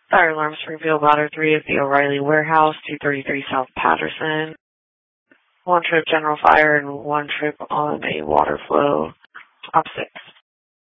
Fire alarm Springfield Ladder 3 of the O'Reilly Warehouse, 233 South Patterson. One trip general fire and one trip on a water flow. Op 6.